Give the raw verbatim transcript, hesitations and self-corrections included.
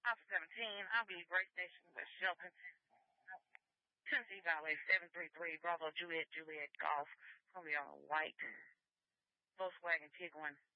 Alpha seventeen, I'll be Grace Station with Shelton. Tennessee Valley seven three three, Bravo Juliet Juliet Golf, Romeo White, Volkswagen Tiguan.